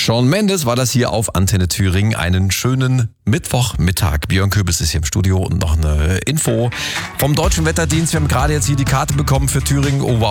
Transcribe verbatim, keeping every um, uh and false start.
Shawn Mendes war das hier auf Antenne Thüringen. Einen schönen Mittwochmittag. Björn Köbis ist hier im Studio und noch eine Info vom Deutschen Wetterdienst. Wir haben gerade jetzt hier die Karte bekommen für Thüringen. Oh, wow.